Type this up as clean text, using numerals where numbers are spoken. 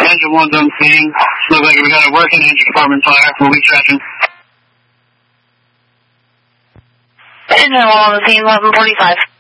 engine 1's on scene. Looks like we got a working engine department fire. We'll be tracking. Engine 1 on the scene, 11:45.